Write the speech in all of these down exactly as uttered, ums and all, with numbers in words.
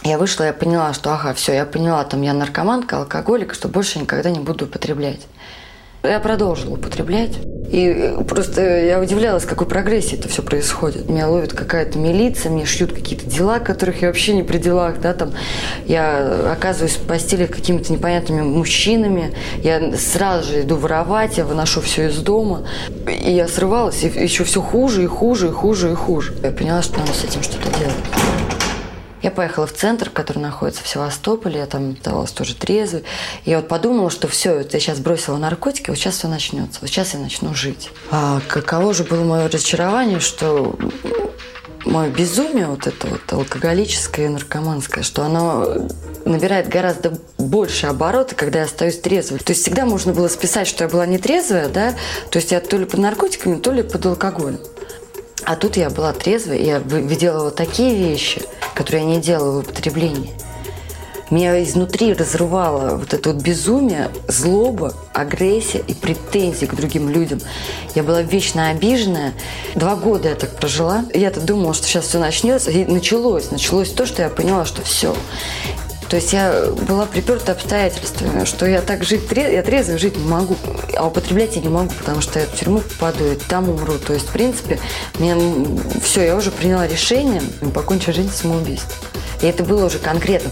Я вышла, я поняла, что ага, все, я поняла, там я наркоманка, алкоголик, что больше никогда не буду употреблять. Я продолжила употреблять. И просто я удивлялась, какой прогрессии это все происходит. Меня ловит какая-то милиция, мне шьют какие-то дела, которых я вообще не при делах. Да, там. Я оказываюсь в постели какими-то непонятными мужчинами. Я сразу же иду воровать, я выношу все из дома. И я срывалась, и еще все хуже, и хуже, и хуже, и хуже. Я поняла, что надо с этим что-то делать. Я поехала в центр, который находится в Севастополе, я там оставалась тоже трезвой. И я вот подумала, что все, я сейчас бросила наркотики, вот сейчас все начнется, вот сейчас я начну жить. А каково же было мое разочарование, что мое безумие, вот это вот алкоголическое и наркоманское, что оно набирает гораздо больше обороты, когда я остаюсь трезвой. То есть всегда можно было списать, что я была нетрезвая, да, то есть я то ли под наркотиками, то ли под алкоголем. А тут я была трезвой, и я делала такие вещи, которые я не делала в употреблении. Меня изнутри разрывало вот это вот безумие, злоба, агрессия и претензии к другим людям. Я была вечно обиженная. Два года я так прожила. Я-то думала, что сейчас все начнется. И началось. Началось то, что я поняла, что все. То есть я была приперта обстоятельствами, что я так жить, я трезво жить не могу, а употреблять я не могу, потому что я в тюрьму попаду и там умру. То есть, в принципе, мне, все, я уже приняла решение покончить жизнь самоубийством. И это было уже конкретно.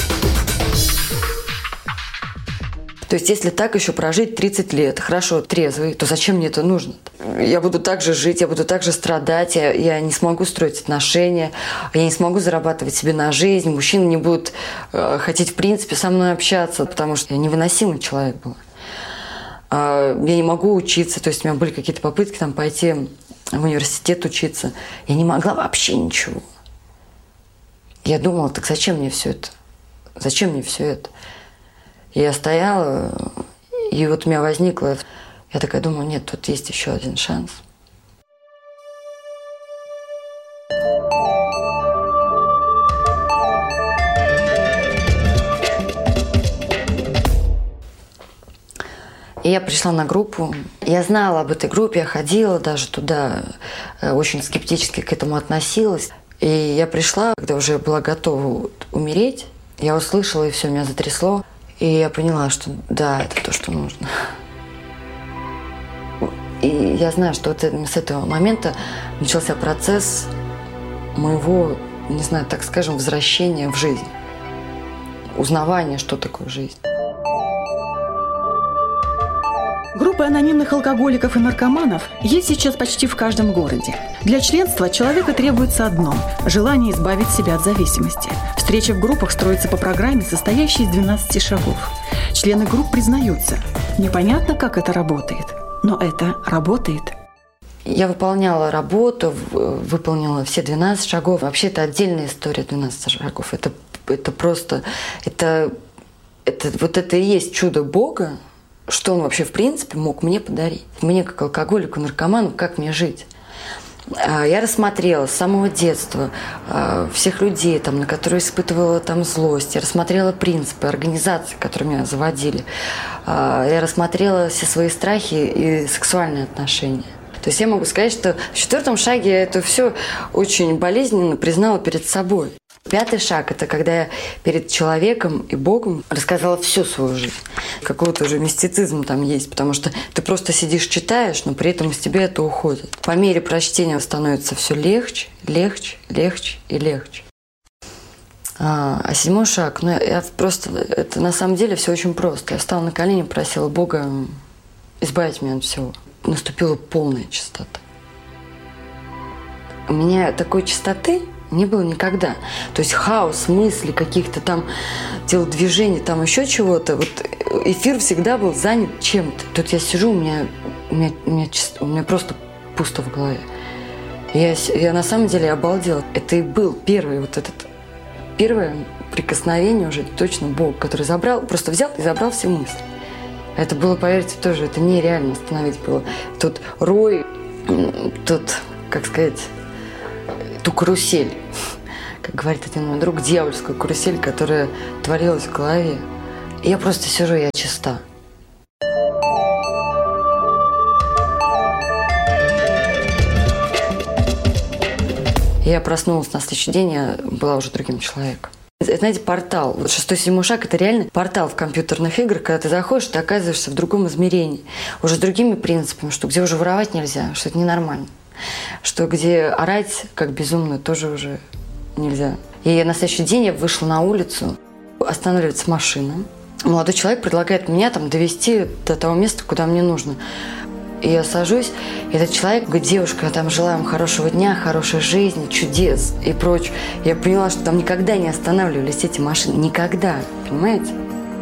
То есть, если так еще прожить тридцать лет, хорошо, трезвый, то зачем мне это нужно? Я буду так же жить, я буду так же страдать, я, я не смогу строить отношения, я не смогу зарабатывать себе на жизнь, мужчины не будут э, хотеть, в принципе, со мной общаться, потому что я невыносимый человек был. А, я не могу учиться, то есть у меня были какие-то попытки там, пойти в университет учиться. Я не могла вообще ничего. Я думала, так зачем мне все это? Зачем мне все это? Я стояла, и вот у меня возникло... Я такая думаю, нет, тут есть еще один шанс. И я пришла на группу. Я знала об этой группе, я ходила даже туда, очень скептически к этому относилась. И я пришла, когда уже была готова умереть, я услышала, и все, меня затрясло. И я поняла, что да, это то, что нужно. И я знаю, что вот с этого момента начался процесс моего, не знаю, так скажем, возвращения в жизнь. Узнавания, что такое жизнь. Группы анонимных алкоголиков и наркоманов есть сейчас почти в каждом городе. Для членства человека требуется одно – желание избавить себя от зависимости. Встречи в группах строятся по программе, состоящей из двенадцати шагов. Члены групп признаются. Непонятно, как это работает, но это работает. Я выполняла работу, выполнила все двенадцать шагов. Вообще, это отдельная история, двенадцать шагов. Это, это просто… Это, это, вот это и есть чудо Бога, что он вообще, в принципе, мог мне подарить. Мне, как алкоголику, наркоману, как мне жить. Я рассмотрела с самого детства всех людей, там, на которые испытывала там, злость. Я рассмотрела принципы организации, которые меня заводили. Я рассмотрела все свои страхи и сексуальные отношения. То есть я могу сказать, что в четвертом шаге я это все очень болезненно признала перед собой. Пятый шаг – это когда я перед человеком и Богом рассказала всю свою жизнь. Какой-то уже мистицизм там есть, потому что ты просто сидишь, читаешь, но при этом из тебя это уходит. По мере прочтения становится все легче, легче, легче и легче. А, а седьмой шаг, ну я просто, это на самом деле все очень просто. Я встала на колени, просила Бога избавить меня от всего. Наступила полная чистота. У меня такой чистоты не было никогда. То есть хаос, мысли, каких-то там телодвижений, там еще чего-то. Вот эфир всегда был занят чем-то. Тут я сижу, у меня, у меня, у меня, чисто, у меня просто пусто в голове. Я, я на самом деле обалдела. Это и был первый вот этот, первое прикосновение уже точно Бог, который забрал, просто взял и забрал все мысли. Это было, поверьте, тоже, это нереально остановить было. Тут рой, тут, как сказать, ту карусель, как говорит один мой друг, дьявольскую карусель, которая творилась в голове. И я просто сижу, я чиста. Я проснулась на следующий день, я была уже другим человеком. Это, знаете, портал. Вот шестой-седьмой шаг – это реально портал в компьютерных играх, когда ты заходишь, ты оказываешься в другом измерении, уже с другими принципами, что где уже воровать нельзя, что это ненормально, что где орать как безумно тоже уже нельзя. И на следующий день я вышла на улицу, останавливается машина. Молодой человек предлагает меня там довезти до того места, куда мне нужно. И я сажусь, и этот человек говорит: девушка, я там желаю вам хорошего дня, хорошей жизни, чудес и прочее. Я поняла, что там никогда не останавливались эти машины. Никогда, понимаете?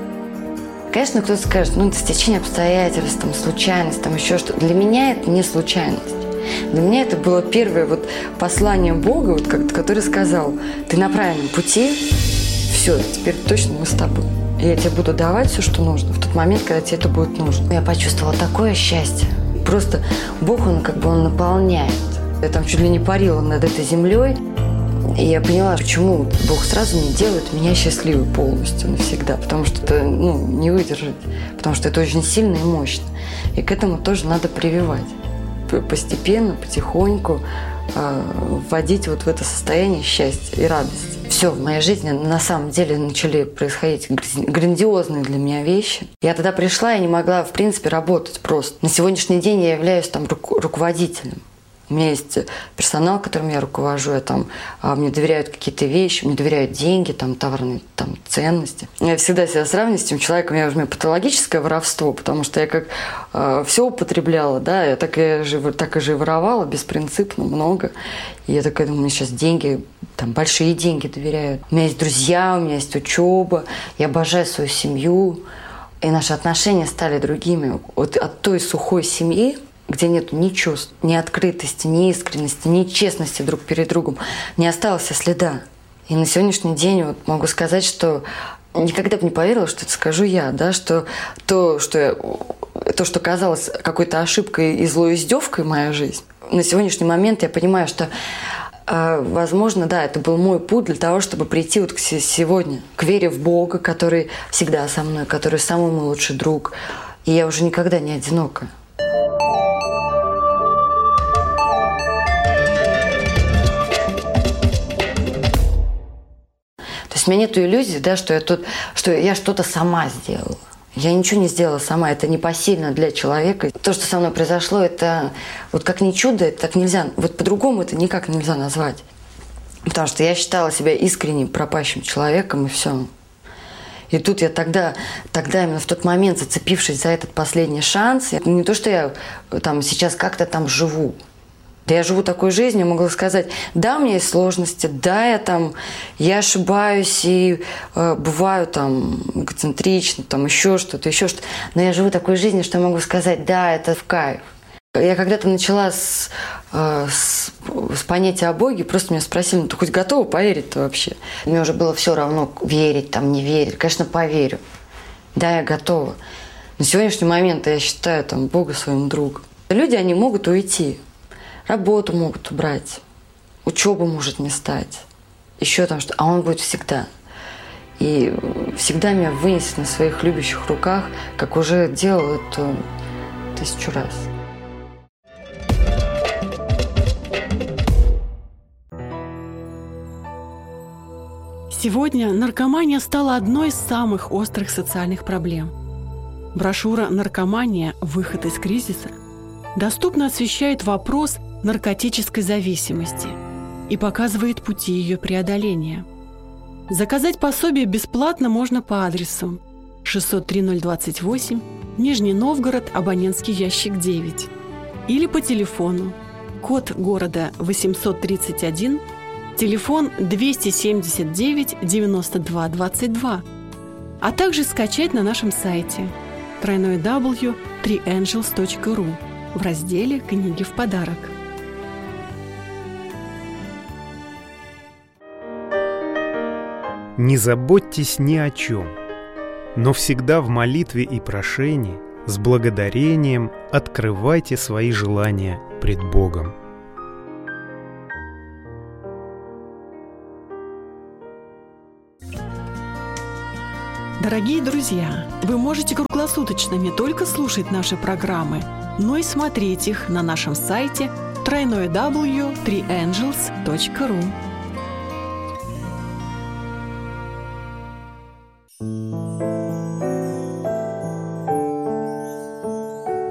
Конечно, кто-то скажет, ну, это стечение обстоятельств, там, случайность, там, еще что-то. Для меня это не случайность. Для меня это было первое вот послание Бога, вот, который сказал: ты на правильном пути, все, теперь точно мы с тобой. И я тебе буду давать все, что нужно, в тот момент, когда тебе это будет нужно. Я почувствовала такое счастье. Просто Бог, Он как бы Он наполняет. Я там чуть ли не парила над этой землей. И я поняла, почему Бог сразу не делает меня счастливой полностью, навсегда. Потому что это, ну, не выдержать. Потому что это очень сильно и мощно. И к этому тоже надо прививать. Постепенно, потихоньку э, вводить вот в это состояние счастья и радости. Все в моей жизни на самом деле начали происходить грандиозные для меня вещи. Я тогда пришла и не могла, в принципе, работать просто. На сегодняшний день я являюсь там ру- руководителем. У меня есть персонал, которым я руковожу, я, там, мне доверяют какие-то вещи, мне доверяют деньги, там, товарные там, ценности. Я всегда себя сравниваю с этим человеком, я уже патологическое воровство, потому что я как э, все употребляла, да, я так и, же, так и же воровала, беспринципно, много. И я такая думаю, мне сейчас деньги, там, большие деньги доверяют. У меня есть друзья, у меня есть учеба, я обожаю свою семью. И наши отношения стали другими. Вот от той сухой семьи, где нет ни чувств, ни открытости, ни искренности, ни честности друг перед другом, не осталось следа. И на сегодняшний день вот могу сказать, что никогда бы не поверила, что это скажу я, да, что то, что, я, то, что казалось какой-то ошибкой и злой издевкой в моей жизни, на сегодняшний момент я понимаю, что, э, возможно, да, это был мой путь для того, чтобы прийти вот к сегодня, к вере в Бога, который всегда со мной, который самый мой лучший друг. И я уже никогда не одинока. То есть у меня нет иллюзии, да, что я, тут, что я что-то сама сделала. Я ничего не сделала сама, это непосильно для человека. То, что со мной произошло, это вот как не чудо, это так нельзя, вот по-другому это никак нельзя назвать. Потому что я считала себя искренним пропащим человеком, и все. И тут я тогда, тогда именно в тот момент, зацепившись за этот последний шанс, я, не то, что я там сейчас как-то там живу. Да я живу такой жизнью, могла сказать, да, у меня есть сложности, да, я там, я ошибаюсь и э, бываю там эгоцентрично, там еще что-то, еще что-то. Но я живу такой жизнью, что я могу сказать, да, это в кайф. Я когда-то начала с, э, с, с понятия о Боге, просто меня спросили, ну ты хоть готова поверить-то вообще? Мне уже было все равно, верить, там, не верить. Конечно, поверю. Да, я готова. На сегодняшний момент я считаю там, Бога своим другом. Люди, они могут уйти. Работу могут убрать, учебу может не стать, еще там что-то, а он будет всегда. И всегда меня вынесет на своих любящих руках, как уже делал это тысячу раз. Сегодня наркомания стала одной из самых острых социальных проблем. Брошюра «Наркомания. Выход из кризиса» доступно освещает вопрос наркотической зависимости и показывает пути ее преодоления. Заказать пособие бесплатно можно по адресу шестьсот три ноль двадцать восемь, Нижний Новгород, абонентский ящик девять, или по телефону, код города восемьсот тридцать один, телефон двести семьдесят девять девяносто два двадцать два, а также скачать на нашем сайте дабл ю дабл ю дабл ю точка три энджелс точка ру в разделе «Книги в подарок». Не заботьтесь ни о чем, но всегда в молитве и прошении с благодарением открывайте свои желания пред Богом. Дорогие друзья, вы можете круглосуточно не только слушать наши программы, но и смотреть их на нашем сайте дабл ю дабл ю дабл ю точка три энджелс точка ру.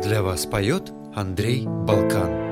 Для вас поет Андрей Балкан.